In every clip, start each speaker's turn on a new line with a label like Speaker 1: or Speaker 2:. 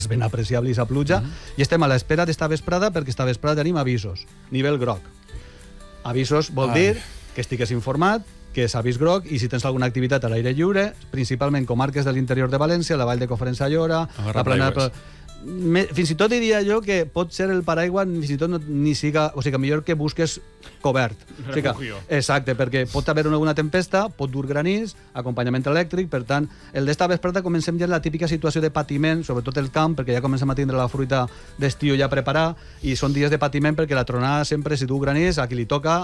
Speaker 1: ben apreciable aquesta pluja, i estem a l'espera d'esta vesprada, perquè esta vesprada tenim avisos, nivell groc. Avisos vol dir que estigues informat, que és avís groc, i si tens alguna activitat a l'aire lliure, principalment comarques de l'interior de València, la Vall de Cofrents a Llora, la plana de... Fins i tot diria jo que pot ser el paraigua fins i tot ni siga... O sigui, millor que busques cobert. O sigui que, exacte, perquè pot haver alguna tempesta, pot dur granís, acompanyament elèctric, per tant, el d'esta vesprada comencem ja en la típica situació de patiment, sobretot el camp, perquè ja comencem a tindre la fruita d'estiu ja preparada, i són dies de patiment perquè la tronada sempre, si du granís, a qui li toca...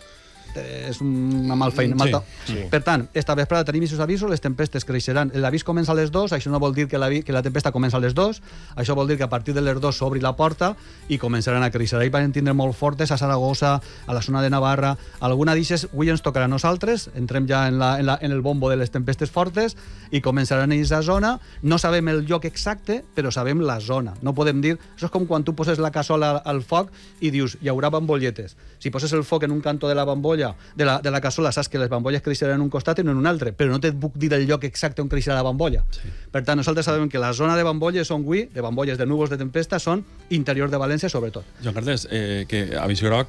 Speaker 1: és una malfeina. Sí. Per tant, esta vesprada tenim aquests avisos, les tempestes creixeran. L'avís comença a les 2, això no vol dir que la tempesta comença a les 2, això vol dir que a partir de les 2 s'obri la porta i començaran a créixer. Ahir van tindre molt fortes a Saragossa, a la zona de Navarra, alguna d'ixes avui ens tocarà a nosaltres, entrem ja en el bombo de les tempestes fortes i començaran a aquesta zona. No sabem el lloc exacte, però sabem la zona. No podem dir... Això és com quan tu poses la cassola al foc i dius, hi haurà bambolletes. Si poses el foc en un canto de la bambolla de la cassola, saps que les bambolles creixeran en un costat i no en un altre, però no te puc dir el lloc exacte on creixerà la bambolla. Sí. Per tant, nosaltres sabem que la zona de bambolles on avui, de bambolles de núvols de tempesta, són interior de València, sobretot.
Speaker 2: Joan Carles, que avís groc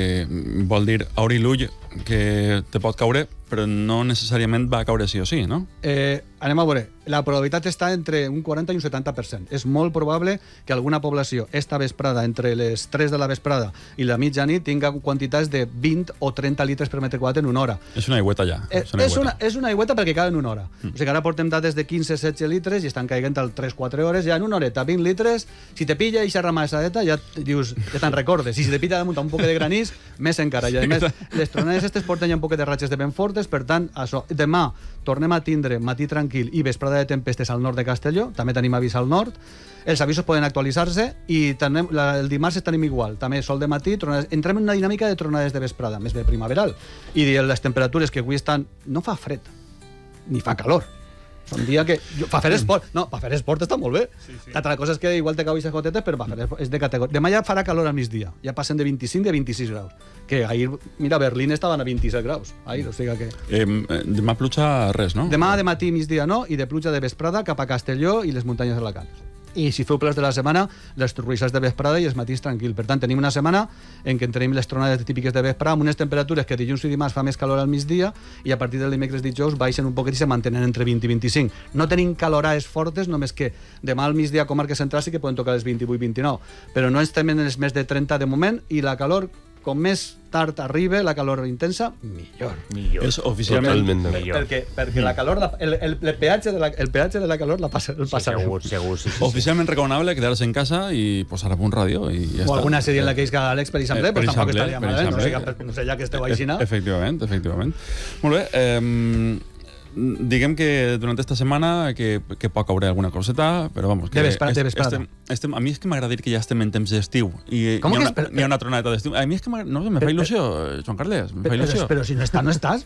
Speaker 2: vol dir obrir l'ull que te pot caure, però no necessàriament va caure sí o sí, no?
Speaker 1: Anem a veure. La probabilitat està entre un 40 i un 70%. És molt probable que alguna població esta vesprada, entre les 3 de la vesprada i la mitjanit, tinga quantitats de 20 o 30 litres per metre quadrat en una hora.
Speaker 2: És una aigüeta ja.
Speaker 1: És una aigüeta perquè cau en una hora. O sigui, ara portem dades de 15-16 litres i estan caigant al 3-4 hores, ja en una horeta, 20 litres. Si te pilla eixa ramassadeta, ja dius, ja te'n recordes. I si te pilla damunt un poc de granís, més encara. I a més, les tronades estes porten ja un poc de ratxes de vent fortes, per tant, això. Demà tornem a tindre matí tranquil i vesprada de tempestes al nord de Castelló, també tenim avís al nord. Els avisos poden actualitzar-se i el dimarts tenim igual, també sol de matí, tronades. Entrem en una dinàmica de tronades de vesprada, més bé primaveral, i les temperatures que avui estan... No fa fred, ni fa calor. És un dia que... Per fer esport... No, per fer esport està molt bé. Sí. L'altra cosa és que igual te cau aquestes gotetes, però per fer esport és de categoria. Demà ja farà calor al migdia. Ja passen de 25 a 26 graus. Que ahir, mira, Berlín estaven a 27 graus. Ahir, o sigui que...
Speaker 2: Demà pluja res, no?
Speaker 1: Demà de matí i migdia no, i de pluja de vesprada cap a Castelló i les muntanyes d'Alacant. I si feu plats de la setmana, les truissades de vesprada i els matins tranquil. Per tant, tenim una setmana en què tenim les tronades típiques de vesprada amb unes temperatures que dilluns i dimarts fa més calor al migdia i a partir del dimecres dijous baixen un poquet i se mantenen entre 20 i 25. No tenim calorades fortes, només que demà al migdia a comarques centrals sí que poden tocar les 28-29, però no estem en els més de 30 de moment i la calor, com més tard arriba la calor intensa, millor.
Speaker 2: És oficialment
Speaker 1: millor. Perquè la calor, el peatge de la calor la passa.
Speaker 3: Segur.
Speaker 2: Oficialment recomanable quedar-se en casa i posar a punt ràdio i ja està.
Speaker 1: O alguna sèrie en la que isca Àlex, per exemple, pues tampoc estaria mal, no sé ja que esteu així, no?
Speaker 2: Efectivament. Molt bé, diguem que durant esta setmana que pot caure alguna coseta, però vamos...
Speaker 1: De vesprada.
Speaker 2: A mi és que m'agrada dir que ja estem en temps d'estiu i hi ha una tronadeta d'estiu. A mi és que me fa il·lusió, Joan Carles, me fa il·lusió.
Speaker 1: Però si no estàs...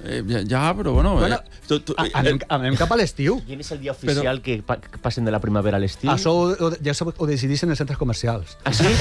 Speaker 2: Ja, però bueno...
Speaker 1: Anem cap a l'estiu.
Speaker 3: Quin és el dia oficial que passen de la primavera a l'estiu?
Speaker 1: Això ja ho decideixen els centres comercials.
Speaker 3: Ah, sí?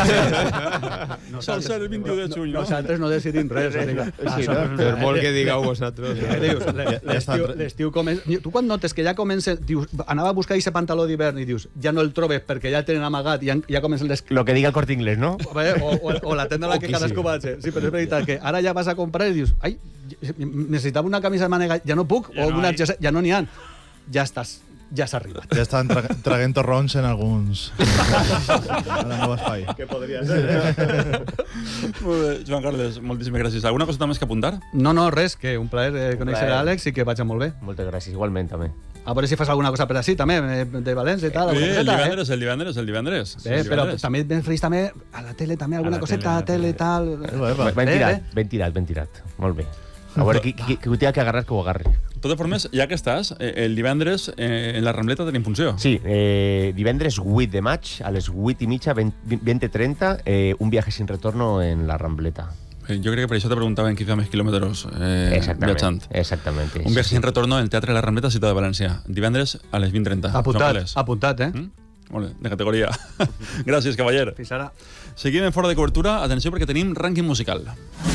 Speaker 2: Sol ser el 21 de juny, no?
Speaker 1: Nosaltres no decidim res.
Speaker 4: Per molt que digueu vosaltres.
Speaker 1: L'estiu comença... Tu quan notes que ja comença... Anava a buscar aquest pantaló d'hivern i dius, ja no el trobes perquè ja el tenen amagat i ja comencen les...
Speaker 3: Lo que diga el Corte Inglés, no?
Speaker 1: O la tenda en la que cadascú va a ser. Sí, però és veritat que ara ja vas a comprar i dius, ai, necessitava una camisa de mànega, ja no puc, o una ja no n'hi ha. Ja estàs, ja s'ha arribat.
Speaker 5: Ja estan traguent torrons en alguns... en el nou espai.
Speaker 1: Que podria ser,
Speaker 2: Molt bé, Joan Carles, moltíssimes gràcies. Alguna cosa més que apuntar?
Speaker 1: No, res, que un plaer conèixer l'Àlex i que vagi molt bé.
Speaker 3: Moltes gràcies, igualment, també.
Speaker 1: A veure si fas alguna cosa per així, també, de València i tal.
Speaker 2: Sí, el divendres.
Speaker 1: Bé, però també ben feliç també a la tele, també, alguna coseta a la tele i tal.
Speaker 3: Ben tirat. Molt bé. A veure, qui ho té que agarrar, que ho agarri.
Speaker 2: De totes formes, ja que estàs, el divendres en la Rambleta tenim funció.
Speaker 3: Sí, divendres 8 de maig, a les 8:30, 20:30, un viaje sin retorno en la Rambleta.
Speaker 2: Jo crec que per això te preguntaven qui fa més quilòmetres viatjant.
Speaker 3: Exactament.
Speaker 2: Un viaje sin retorno en el Teatre de la Rambleta, Ciutat de València. Divendres a les 20:30.
Speaker 1: Apuntat,
Speaker 2: Molt bé, de categoria. Gràcies, cavaller.
Speaker 1: Fins ara.
Speaker 2: Seguim en fora de cobertura. Atenció perquè tenim rànquing musical.